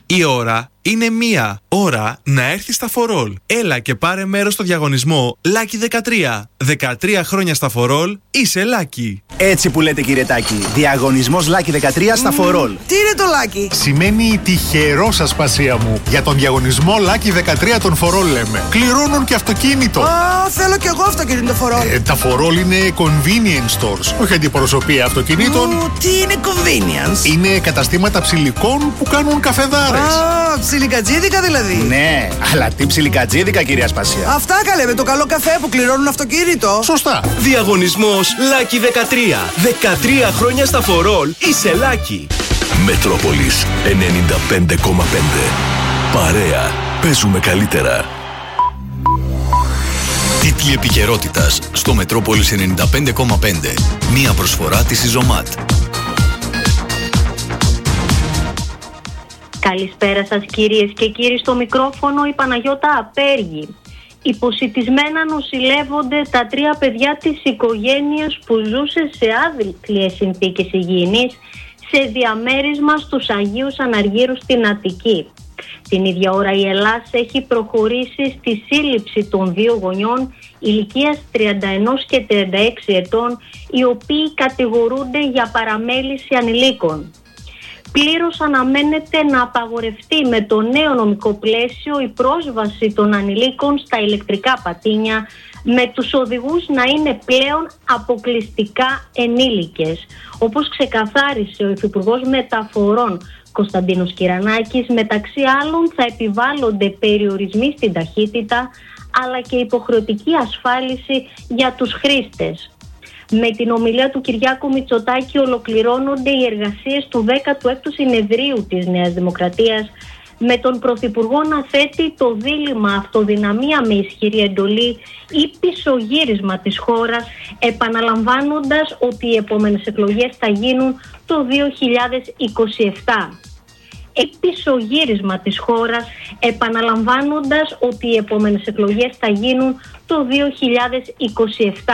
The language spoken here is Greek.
Η ώρα είναι 1. Ώρα να έρθεις στα For All. Έλα και πάρε μέρος στο διαγωνισμό Lucky 13. 13 χρόνια στα For All, είσαι Lucky. Έτσι που λέτε, κύριε Τάκη. Διαγωνισμός Lucky 13 στα For All. Τι είναι το Lucky? Σημαίνει τυχερό, Ασπασία μου. Για τον διαγωνισμό Lucky 13 των For All λέμε. Κληρώνουν και αυτοκίνητο. Θέλω κι εγώ αυτοκίνητο For All. Τα For All είναι convenience stores, όχι αντιπροσωπεία αυτοκινήτων. Τι είναι convenience? Είναι καταστήματα ψηλικών που κάνουν καφεδάρες. Ψιλικατζίδικα δηλαδή. Ναι, αλλά τι ψιλικατζίδικα, κυρία Ασπασία. Αυτά καλέ, με το καλό καφέ που κληρώνουν αυτοκίνητο. Σωστά. Διαγωνισμός Lucky 13. 13 χρόνια στα For All, είσαι Lucky. Μετρόπολης 95,5. Παρέα. Παίζουμε καλύτερα. Τίτλοι επικαιρότητας στο Μετρόπολης 95,5. Μία προσφορά της Ιζωμάτ. Καλησπέρα σας κυρίες και κύριοι, στο μικρόφωνο η Παναγιώτα Απέργη. Υποσιτισμένα νοσηλεύονται τα 3 παιδιά της οικογένειας που ζούσε σε άδικες συνθήκες υγιεινής σε διαμέρισμα στους Αγίους Αναργύρους στην Αττική. Την ίδια ώρα η Ελλάς έχει προχωρήσει στη σύλληψη των 2 γονιών ηλικίας 31 και 36 ετών, οι οποίοι κατηγορούνται για παραμέληση ανηλίκων. Πλήρως αναμένεται να απαγορευτεί με το νέο νομικό πλαίσιο η πρόσβαση των ανηλίκων στα ηλεκτρικά πατίνια, με τους οδηγούς να είναι πλέον αποκλειστικά ενήλικες. Όπως ξεκαθάρισε ο Υφυπουργός Μεταφορών Κωνσταντίνος Κυρανάκης, μεταξύ άλλων θα επιβάλλονται περιορισμοί στην ταχύτητα, αλλά και υποχρεωτική ασφάλιση για τους χρήστες. Με την ομιλία του Κυριάκου Μητσοτάκη ολοκληρώνονται οι εργασίες του 16ου συνεδρίου της Νέας Δημοκρατίας, με τον Πρωθυπουργό να θέτει το δίλημμα αυτοδυναμία με ισχυρή εντολή ή πισωγύρισμα της χώρας, επαναλαμβάνοντας ότι οι επόμενες εκλογές θα γίνουν το 2027. Πισωγύρισμα της χώρας, επαναλαμβάνοντας ότι οι επόμενες εκλογές θα γίνουν το 2027.